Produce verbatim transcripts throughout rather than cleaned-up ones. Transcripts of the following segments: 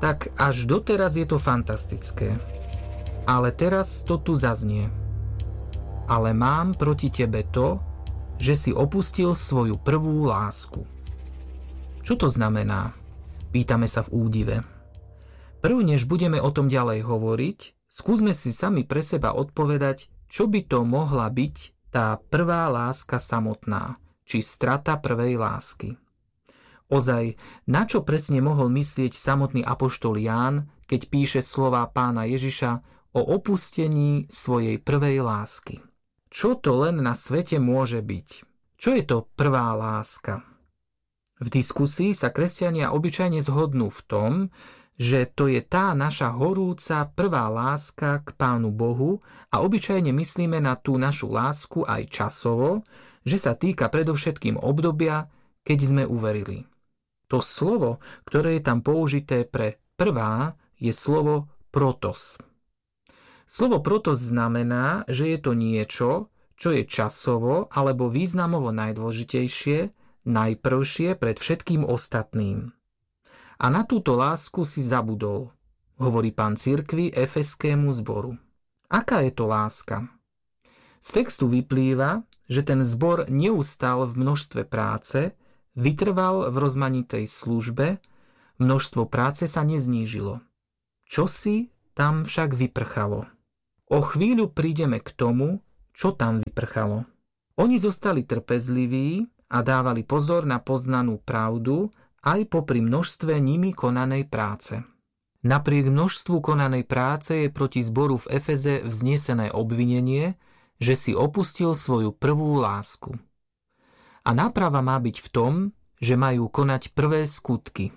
Tak až doteraz je to fantastické. Ale teraz to tu zaznie. Ale mám proti tebe to, že si opustil svoju prvú lásku. Čo to znamená? Pýtame sa v údive. Prv, než budeme o tom ďalej hovoriť, skúsme si sami pre seba odpovedať, čo by to mohla byť tá prvá láska samotná, či strata prvej lásky. Ozaj, na čo presne mohol myslieť samotný apoštol Ján, keď píše slová pána Ježiša o opustení svojej prvej lásky? Čo to len na svete môže byť? Čo je to prvá láska? V diskusii sa kresťania obyčajne zhodnú v tom, že to je tá naša horúca prvá láska k Pánu Bohu a obyčajne myslíme na tú našu lásku aj časovo, že sa týka predovšetkým obdobia, keď sme uverili. To slovo, ktoré je tam použité pre prvá, je slovo protos. Slovo protos znamená, že je to niečo, čo je časovo alebo významovo najdôležitejšie, najprvšie pred všetkým ostatným. A na túto lásku si zabudol, hovorí pán cirkvi efeskému zboru. Aká je to láska? Z textu vyplýva, že ten zbor neustal v množstve práce, vytrval v rozmanitej službe, množstvo práce sa neznížilo. Čosi tam však vyprchalo. O chvíľu prídeme k tomu, čo tam vyprchalo. Oni zostali trpezliví a dávali pozor na poznanú pravdu aj popri množstve nimi konanej práce. Napriek množstvu konanej práce je proti zboru v Efeze vznesené obvinenie, že si opustil svoju prvú lásku. A náprava má byť v tom, že majú konať prvé skutky.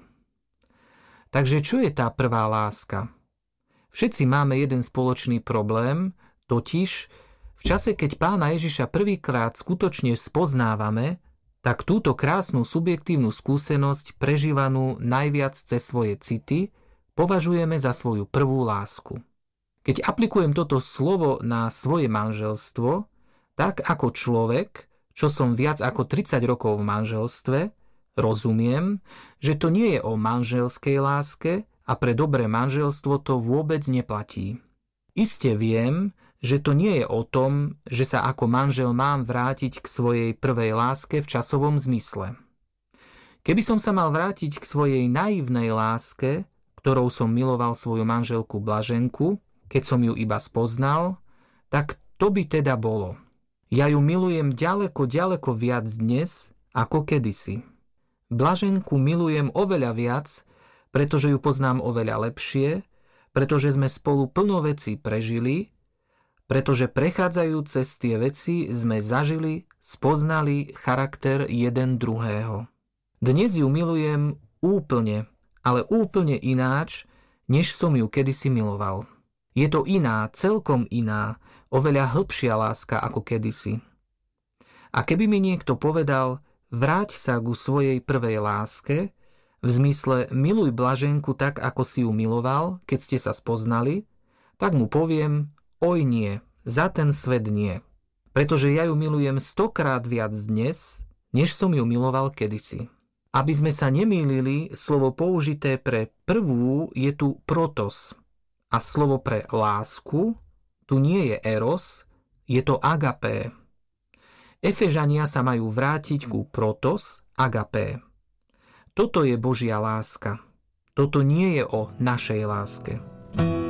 Takže čo je tá prvá láska? Všetci máme jeden spoločný problém, totiž v čase, keď pána Ježiša prvýkrát skutočne spoznávame, tak túto krásnu subjektívnu skúsenosť, prežívanú najviac cez svoje city, považujeme za svoju prvú lásku. Keď aplikujem toto slovo na svoje manželstvo, tak ako človek, čo som viac ako tridsať rokov v manželstve, rozumiem, že to nie je o manželskej láske a pre dobré manželstvo to vôbec neplatí. Iste viem, že to nie je o tom, že sa ako manžel mám vrátiť k svojej prvej láske v časovom zmysle. Keby som sa mal vrátiť k svojej naivnej láske, ktorou som miloval svoju manželku Blaženku, keď som ju iba spoznal, tak to by teda bolo. Ja ju milujem ďaleko, ďaleko viac dnes, ako kedysi. Blaženku milujem oveľa viac, pretože ju poznám oveľa lepšie, pretože sme spolu plno vecí prežili, pretože prechádzajúc cez tie veci sme zažili, spoznali charakter jeden druhého. Dnes ju milujem úplne, ale úplne ináč, než som ju kedysi miloval. Je to iná, celkom iná, oveľa hĺbšia láska ako kedysi. A keby mi niekto povedal, vráť sa ku svojej prvej láske, v zmysle miluj Blaženku tak, ako si ju miloval, keď ste sa spoznali, tak mu poviem, oj nie, za ten svet nie. Pretože ja ju milujem stokrát viac dnes, než som ju miloval kedysi. Aby sme sa nemýlili, slovo použité pre prvú je tu protos. A slovo pre lásku tu nie je eros, je to agapé. Efežania sa majú vrátiť ku protos, agapé. Toto je Božia láska. Toto nie je o našej láske.